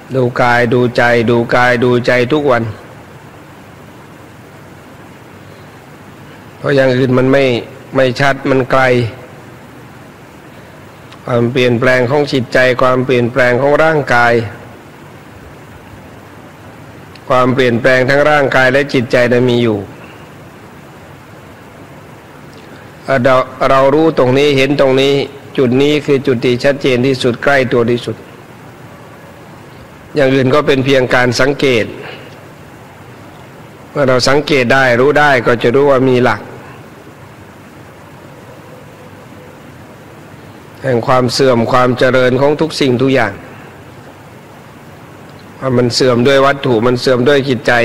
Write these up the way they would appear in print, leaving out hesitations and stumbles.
ดูกายดูใจดูกายดูใจทุกวันเพราะอย่างอื่นมันไม่ชัดมันไกลความเปลี่ยนแปลงของจิตใจความเปลี่ยนแปลงของร่างกายความเปลี่ยนแปลงทั้งร่างกายและจิตใจนั้นมีอยู่เรารู้ตรงนี้เห็นตรงนี้จุดนี้คือจุดที่ชัดเจนที่สุดใกล้ตัวที่สุดอย่างอื่นก็เป็นเพียงการสังเกตเมื่อเราสังเกตได้รู้ได้ก็จะรู้ว่ามีหลักแห่งความเสื่อมความเจริญของทุกสิ่งทุกอย่างว่ามันเสื่อมด้วยวัตถุมันเสื่อมด้วยจิตใจ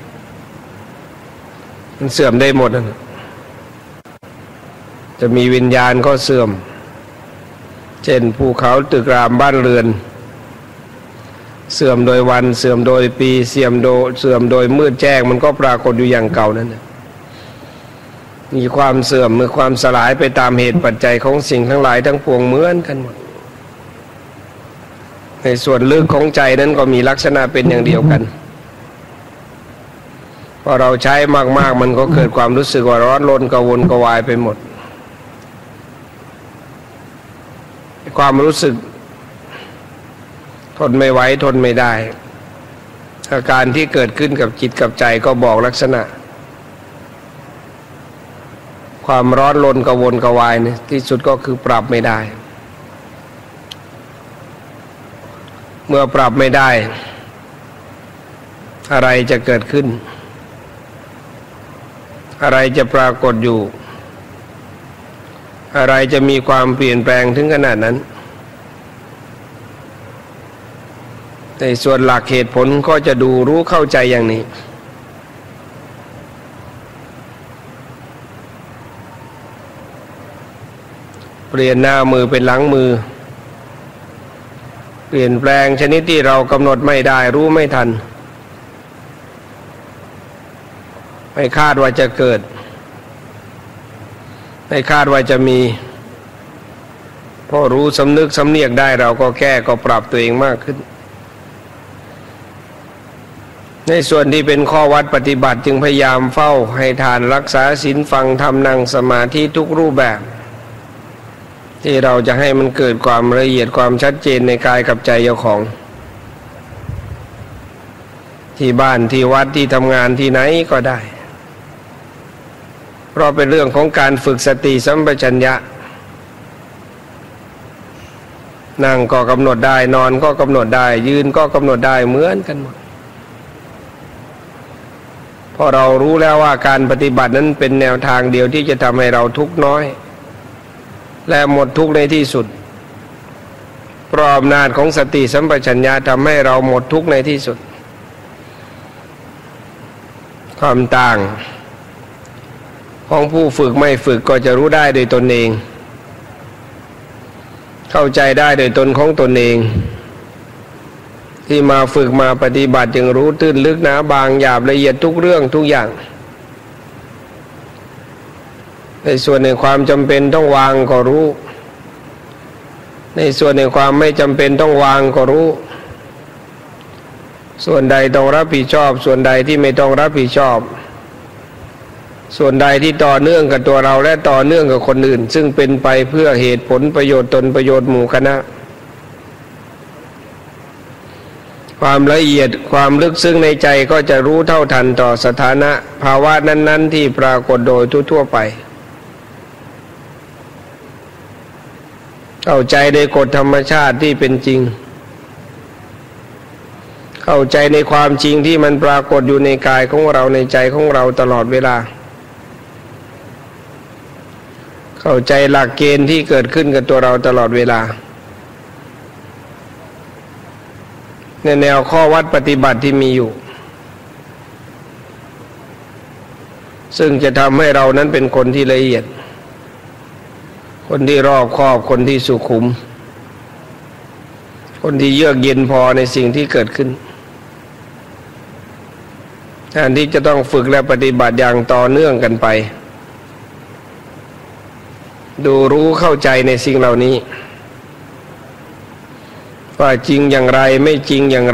มันเสื่อมได้หมดนะจะมีวิญญาณก็เสื่อมเช่นภูเขาตึกรามบ้านเรือนเสื่อมโดยวันเสื่อมโดยปีเสื่อมโดยมืดแจ้งมันก็ปรากฏอยู่อย่างเก่านั่นมีความเสื่อมมีความสลายไปตามเหตุปัจจัยของสิ่งทั้งหลายทั้งปวงเหมือนกันหมดในส่วนลึกของใจนั้นก็มีลักษณะเป็นอย่างเดียวกันพอเราใช้มากๆมันก็เกิดความรู้สึกว่าร้อนรนกระวนกระวายไปหมดความรู้สึกทนไม่ไหวทนไม่ได้อาการที่เกิดขึ้นกับจิตกับใจก็บอกลักษณะความร้อนรนกระวนกระวายเนี่ยที่สุดก็คือปรับไม่ได้เมื่อปรับไม่ได้อะไรจะเกิดขึ้นอะไรจะปรากฏอยู่อะไรจะมีความเปลี่ยนแปลงถึงขนาดนั้นในส่วนหลักเหตุผลก็จะดูรู้เข้าใจอย่างนี้เปลี่ยนหน้ามือเป็นหลังมือเปลี่ยนแปลงชนิดที่เรากำหนดไม่ได้รู้ไม่ทันไม่คาดว่าจะเกิดไม่คาดว่าจะมีพอรู้สำนึกสำเนียกได้เราก็แก้ก็ปรับตัวเองมากขึ้นในส่วนที่เป็นข้อวัดปฏิบัติจึงพยายามเฝ้าให้ทานรักษาศีลฟังธรรมนั่งสมาธิทุกรูปแบบที่เราจะให้มันเกิดความละเอียดความชัดเจนในกายกับใจเจ้าของที่บ้านที่วัดที่ทำงานที่ไหนก็ได้เพราะเป็นเรื่องของการฝึกสติสัมปชัญญะนั่งก็กำหนดได้นอนก็กำหนดได้ยืนก็กำหนดได้เหมือนกันหมดพอเรารู้แล้วว่าการปฏิบัตินั้นเป็นแนวทางเดียวที่จะทำให้เราทุกข์น้อยและหมดทุกข์ในที่สุดเพราะอำนาจของสติสัมปชัญญะทำให้เราหมดทุกข์ในที่สุดความต่างของผู้ฝึกไม่ฝึกก็จะรู้ได้โดยตนเองเข้าใจได้โดยตนของตนเองที่มาฝึกมาปฏิบัติจึงรู้ตื้นลึกหนาบางหยาบละเอียดทุกเรื่องทุกอย่างในส่วนในความจำเป็นต้องวางก็รู้ในส่วนในความไม่จำเป็นต้องวางก็รู้ส่วนใดต้องรับผิดชอบส่วนใดที่ไม่ต้องรับผิดชอบส่วนใดที่ต่อเนื่องกับตัวเราและต่อเนื่องกับคนอื่นซึ่งเป็นไปเพื่อเหตุผลประโยชน์ตนประโยชน์หมู่คณะความละเอียดความลึกซึ้งในใจก็จะรู้เท่าทันต่อสถานะภาวะนั้นๆที่ปรากฏโดยทั่วๆไปเข้าใจในกฎธรรมชาติที่เป็นจริงเข้าใจในความจริงที่มันปรากฏอยู่ในกายของเราในใจของเราตลอดเวลาเข้าใจหลักเกณฑ์ที่เกิดขึ้นกับตัวเราตลอดเวลาในแนวข้อวัดปฏิบัติที่มีอยู่ซึ่งจะทำให้เรานั้นเป็นคนที่ละเอียดคนที่รอบคอบคนที่สุขุมคนที่เยือกเย็นพอในสิ่งที่เกิดขึ้นแทนที่จะต้องฝึกและปฏิบัติอย่างต่อเนื่องกันไปดูรู้เข้าใจในสิ่งเหล่านี้ว่าจริงอย่างไรไม่จริงอย่างไร